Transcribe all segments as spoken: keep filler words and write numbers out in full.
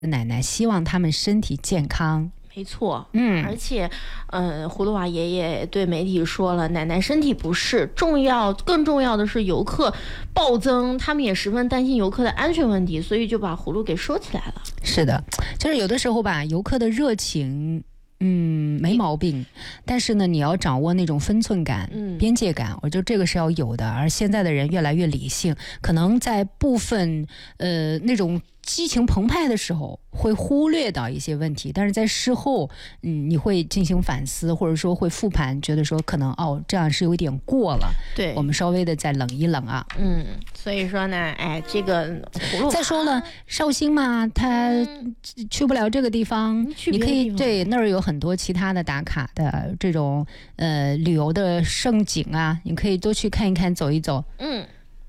奶奶希望他们身体健康。 没错， 嗯， 而且，嗯、呃，葫芦娃爷爷对媒体说了，奶奶身体不适，重要更重要的是游客暴增，他们也十分担心游客的安全问题，所以就把葫芦给收起来了。 是的，就是有的时候吧，游客的热情。嗯，没毛病，但是呢，你要掌握那种分寸感、嗯、边界感，我觉得这个是要有的。而现在的人越来越理性，可能在部分呃那种激情澎湃的时候会忽略到一些问题，但是在事后，嗯，你会进行反思，或者说会复盘，觉得说可能哦这样是有点过了， 对， 我们稍微的再冷一冷啊。 嗯，所以说呢，哎，这个葫芦再说了，绍兴嘛，他去不了这个地方， 嗯、 你可以对那儿有很多其他的打卡的这种呃旅游的胜景啊，你可以多去看一看，走一走。 嗯。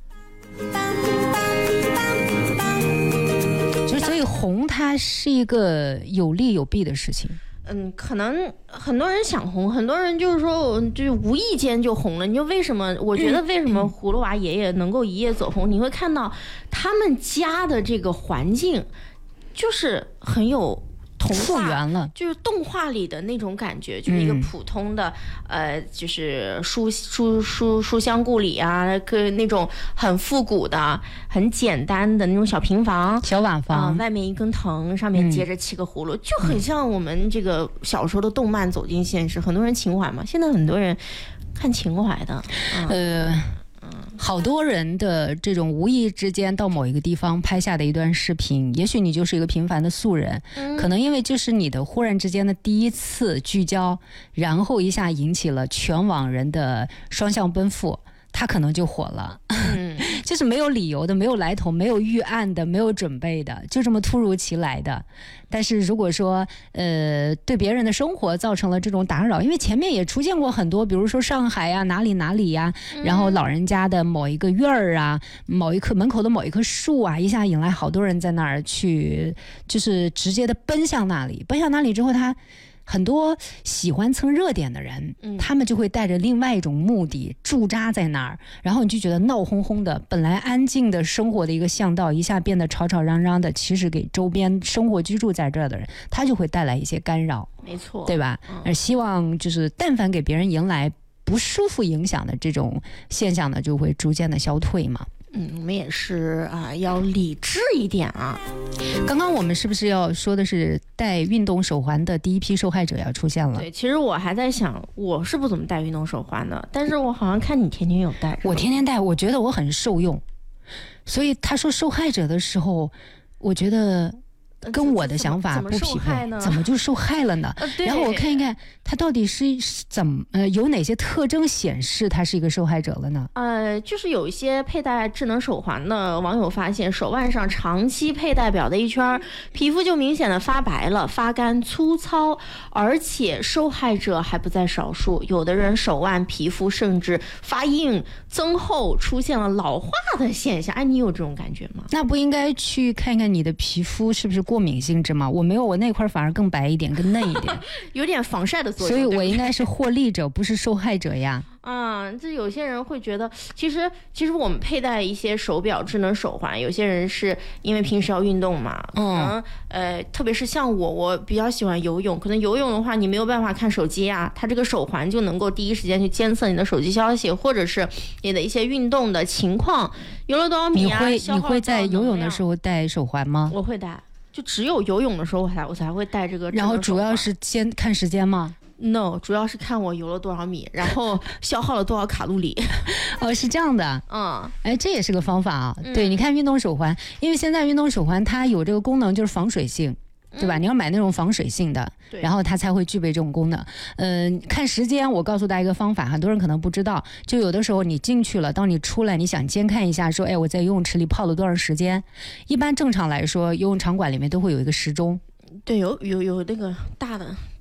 所以红它是一个有利有弊的事情。 嗯，可能很多人想红，很多人就是说，就是无意间就红了。你就为什么？我觉得为什么葫芦娃爷爷能够一夜走红？你会看到他们家的这个环境，就是很有。 复原了， 就是动画里的那种感觉，就是一个普通的，嗯、呃，就是书书书书香故里啊，跟那种很复古的、很简单的那种小平房、 小瓦房， 呃、外面一根藤，上面接着七个葫芦，嗯、就很像我们这个小时候的动漫走进现实。很多人情怀嘛，现在很多人看情怀的， 嗯、呃。好多人的这种无意之间到某一个地方拍下的一段视频，也许你就是一个平凡的素人，嗯、可能因为就是你的忽然之间的第一次聚焦，然后一下引起了全网人的双向奔赴，他可能就火了。嗯、就是没有理由的，没有来头，没有预案的，没有准备的，就这么突如其来的。但是如果说呃对别人的生活造成了这种打扰，因为前面也出现过很多，比如说上海呀、啊、哪里哪里呀、啊，然后老人家的某一个院儿啊，某一棵门口的某一棵树啊，一下引来好多人在那儿去，就是直接的奔向那里，奔向那里之后，他很多喜欢蹭热点的人、嗯、他们就会带着另外一种目的驻扎在那儿，然后你就觉得闹哄哄的，本来安静的生活的一个巷道一下变得吵吵嚷嚷的，其实给周边生活居住在这儿的人他就会带来一些干扰， 没错， 对吧、嗯、而希望就是但凡给别人迎来不舒服影响的这种现象呢，就会逐渐的消退嘛。 嗯，我们也是啊、呃，要理智一点啊。 刚刚我们是不是要说的是戴运动手环的第一批受害者要出现了？ 对，其实我还在想，我是不怎么戴运动手环的，但是我好像看你天天有戴。 我天天戴，我觉得我很受用。所以他说受害者的时候，我觉得跟我的想法不匹配，怎 么, 怎么就受害了呢、呃、然后我看一看他到底是怎么呃有哪些特征显示他是一个受害者了呢？ 呃，就是有一些佩戴智能手环的网友发现，手腕上长期佩戴表的一圈皮肤就明显的发白了、发干、粗糙，而且受害者还不在少数，有的人手腕皮肤甚至发硬、增厚，出现了老化的现象。哎，你有这种感觉吗？ 那不应该去看看你的皮肤是不是过敏性质吗？我没有，我那块反而更白一点，更嫩一点， 有点防晒的作用。 所以我应该是获利者，不是受害者呀。 啊、嗯，这有些人会觉得，其实其实我们佩戴一些手表、智能手环，有些人是因为平时要运动嘛，嗯，呃，特别是像我，我比较喜欢游泳，可能游泳的话，你没有办法看手机啊，它这个手环就能够第一时间去监测你的手机消息，或者是你的一些运动的情况，游了多少米啊？ 你会你会在游泳的时候戴手环吗？ 我会戴。就只有游泳的时候我才我才会戴这个， 然后主要是先看时间吗？ No， 主要是看我游了多少米，然后消耗了多少卡路里。 哦，是这样的， 嗯， 哎，这也是个方法啊。嗯、对，你看运动手环，因为现在运动手环它有这个功能，就是防水性。对吧？你要买那种防水性的，然后它才会具备这种功能。嗯、呃，看时间，我告诉大家一个方法，很多人可能不知道。就有的时候你进去了，当你出来，你想监看一下，说，哎，我在游泳池里泡了多长时间？一般正常来说，游泳场馆里面都会有一个时钟。 对，有有有那个大的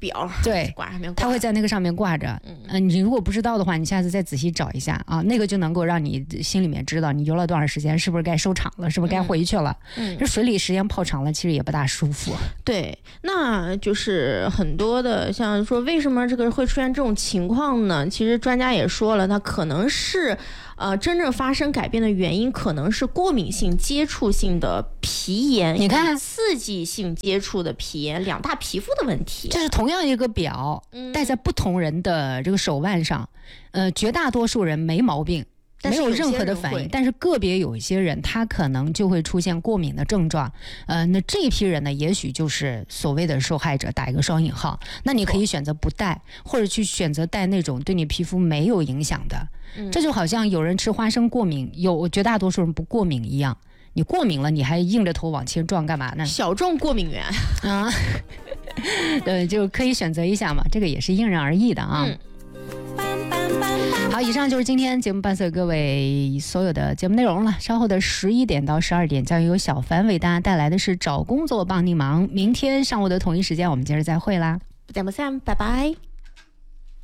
表， 对， 挂上面， 它会在那个上面挂着。嗯、呃，你如果不知道的话，你下次再仔细找一下啊，那个就能够让你心里面知道你游了多长时间，是不是该收场了，是不是该回去了。嗯，这水里时间泡长了，其实也不大舒服。 对，那就是很多的，像说为什么这个会出现这种情况呢？其实专家也说了，它可能是。呃，真正发生改变的原因可能是过敏性接触性的皮炎， 你看刺激性接触的皮炎，两大皮肤的问题。 这是同样一个表，嗯、戴在不同人的这个手腕上，呃，绝大多数人没毛病。没有任何的反应，但是个别有一些人他可能就会出现过敏的症状，呃，那这一批人呢，也许就是所谓的受害者，打一个双引号。那你可以选择不戴，或者去选择戴那种对你皮肤没有影响的。嗯、这就好像有人吃花生过敏，有绝大多数人不过敏一样。你过敏了，你还硬着头往前撞干嘛呢？ 小众过敏源啊，对，就可以选择一下嘛，这个也是因人而异的啊。嗯，好，以上就是今天节目伴随各位所有的节目内容了。稍后的十一点到十二点，将由小凡为大家带来的是找工作帮你忙。明天上午的同一时间，我们接着再会啦， 不见不散，拜拜。